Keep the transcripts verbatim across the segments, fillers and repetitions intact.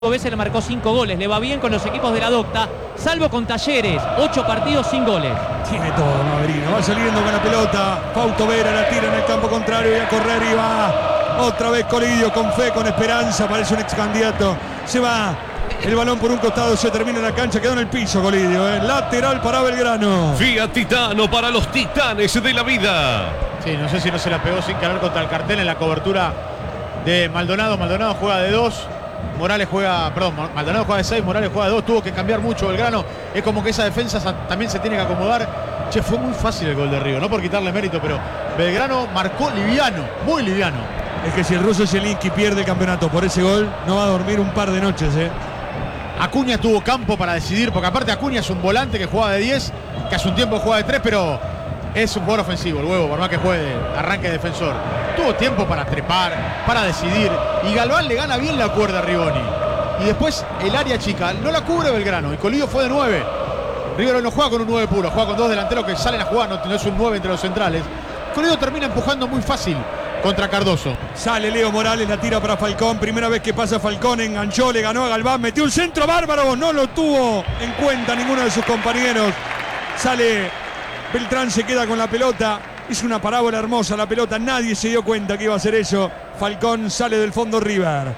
veces le marcó cinco goles, le va bien con los equipos de la Docta, salvo con Talleres, ocho partidos sin goles. Tiene todo Maverino, va saliendo con la pelota, Fausto Vera la tira en el campo contrario y a correr y va otra vez Colidio con fe, con esperanza, parece un ex candidato, se va el balón por un costado, se termina en la cancha, quedó en el piso Colidio, ¿eh? Lateral para Belgrano. Fiat Titano para los titanes de la vida. Sí, no sé si no se la pegó sin querer contra el cartel en la cobertura de Maldonado, Maldonado juega de dos. Morales juega, perdón, Maldonado juega de seis, Morales juega de dos, tuvo que cambiar mucho Belgrano, es como que esa defensa también se tiene que acomodar. Che, fue muy fácil el gol de Río, no por quitarle mérito, pero Belgrano marcó liviano, muy liviano. Es que si el ruso Zielinski pierde el campeonato por ese gol, no va a dormir un par de noches, ¿eh? Acuña tuvo campo para decidir, porque aparte Acuña es un volante que juega de diez, que hace un tiempo juega de tres, pero es un jugador ofensivo, el huevo, por más que juegue de arranque defensor. Tuvo tiempo para trepar, para decidir. Y Galván le gana bien la cuerda a Rigoni. Y después el área chica no la cubre Belgrano. Y Colidio fue de nueve. River no juega con un nueve puro, juega con dos delanteros que salen a jugar, no, no es un nueve entre los centrales. Colidio termina empujando muy fácil contra Cardoso. Sale Leo Morales, la tira para Falcón. Primera vez que pasa Falcón, enganchó, le ganó a Galván, metió un centro bárbaro. No lo tuvo en cuenta ninguno de sus compañeros. Sale Beltrán, se queda con la pelota. Es una parábola hermosa la pelota. Nadie se dio cuenta que iba a hacer eso. Falcón sale del fondo River.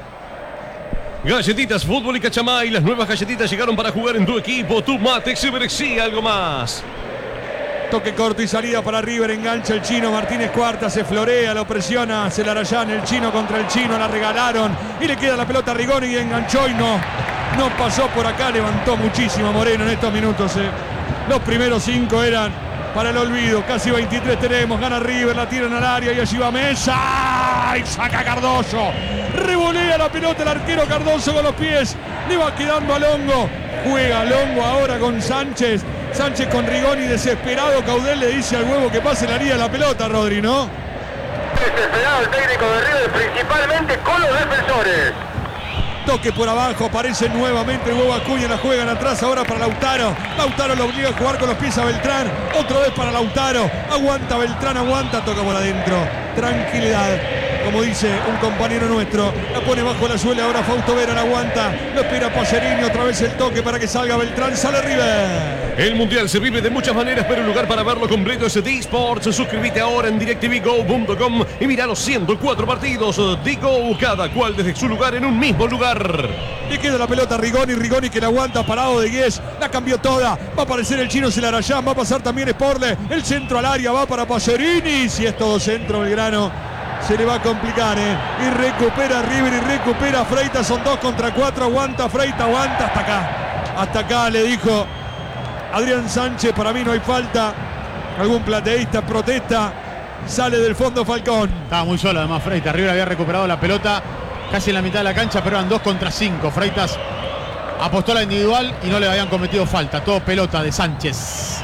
Galletitas Fútbol y Cachamay. Las nuevas galletitas llegaron para jugar en tu equipo. Tu mate se merecía algo más. Toque corto y salida para River. Engancha el chino. Martínez Cuarta se florea, lo presiona Celarayán. El chino contra el chino. La regalaron. Y le queda la pelota a Rigoni y enganchó y no. No pasó por acá. Levantó muchísimo Moreno en estos minutos. Eh. Los primeros cinco eran para el olvido. Casi veintitrés tenemos. Gana River. La tiran al área y allí va Mesa. Y saca Cardoso. Revolea la pelota el arquero Cardoso con los pies. Le va quedando a Longo. Juega Longo ahora con Sánchez. Sánchez con Rigoni desesperado. Caudel le dice al huevo que pase la línea de la pelota, Rodri, ¿no? Desesperado el técnico de River, principalmente con los defensores. Toque por abajo, aparece nuevamente el huevo Acuña, la juegan atrás ahora para Lautaro. Lautaro lo obliga a jugar con los pies a Beltrán. Otra vez para Lautaro. Aguanta Beltrán, aguanta, toca por adentro. Tranquilidad, como dice un compañero nuestro. La pone bajo la suela, ahora Fausto Vera la aguanta. Lo espera Pacerini, otra vez el toque para que salga Beltrán. Sale River. El Mundial se vive de muchas maneras, pero el lugar para verlo completo es D-Sports. Suscríbete ahora en DirecTV Go punto com y mira los ciento cuatro partidos de Go, cada cual desde su lugar en un mismo lugar. Le queda la pelota a Rigoni, Rigoni que la aguanta parado de Guies, la cambió toda, va a aparecer el chino Celarayán, va a pasar también Sporle, el centro al área va para Pacerini, si es todo centro Belgrano se le va a complicar, ¿eh? Y recupera River y recupera Freitas, son dos contra cuatro, aguanta Freitas, aguanta hasta acá, hasta acá le dijo Adrián Sánchez, para mí no hay falta, algún plateísta protesta, sale del fondo Falcón. Estaba muy solo además Freitas, River había recuperado la pelota casi en la mitad de la cancha, pero eran dos contra cinco. Freitas apostó a la individual y no le habían cometido falta. Todo pelota de Sánchez.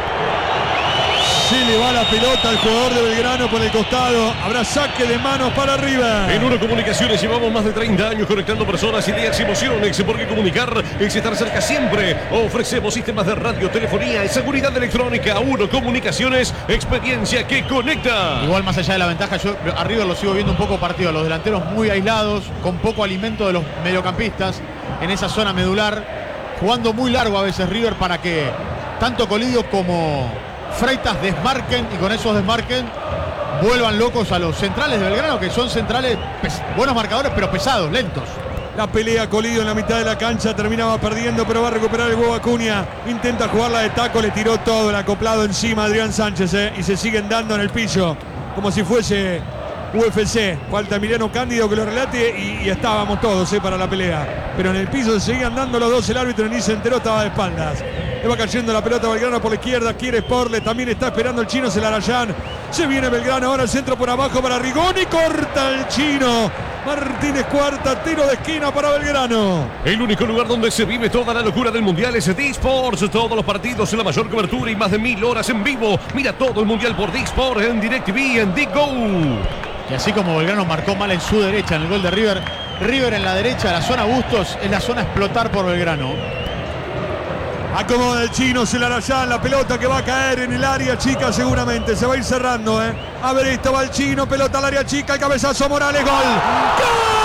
Se le va la pelota al jugador de Belgrano por el costado. Habrá saque de manos para River. En Uno Comunicaciones llevamos más de treinta años conectando personas, ideas y emociones. Porque comunicar es estar cerca siempre. Ofrecemos sistemas de radio, telefonía y seguridad electrónica. Uno Comunicaciones, experiencia que conecta. Igual más allá de la ventaja, yo a River lo sigo viendo un poco partido. Los delanteros muy aislados, con poco alimento de los mediocampistas en esa zona medular. Jugando muy largo a veces River para que tanto Colidio como Freitas desmarquen y con esos desmarquen vuelvan locos a los centrales de Belgrano, que son centrales buenos marcadores pero pesados, lentos. La pelea Colidio en la mitad de la cancha, terminaba perdiendo pero va a recuperar el huevo Acuña, intenta jugarla de taco, le tiró todo el acoplado encima a Adrián Sánchez, ¿eh? Y se siguen dando en el piso como si fuese U F C. Falta Emiliano Cándido que lo relate y, y estábamos todos ¿eh? para la pelea, pero en el piso se seguían dando los dos, el árbitro ni se enteró, estaba de espaldas. Le va cayendo la pelota a Belgrano por la izquierda, quiere Sporle, también está esperando el chino Celarayán. Se viene Belgrano, ahora el centro por abajo para Rigoni, corta el chino. Martínez Cuarta, tiro de esquina para Belgrano. El único lugar donde se vive toda la locura del Mundial es D-Sports. Todos los partidos en la mayor cobertura y más de mil horas en vivo. Mira todo el Mundial por D-Sports en DirecTV y en D-Go. Y así como Belgrano marcó mal en su derecha en el gol de River, River en la derecha, la zona Bustos, es la zona a explotar por Belgrano. Acomoda el chino Celarayán, la pelota que va a caer en el área chica seguramente, se va a ir cerrando, ¿eh? A ver, esto va el chino, pelota al área chica, el cabezazo Morales, gol. ¡Gol!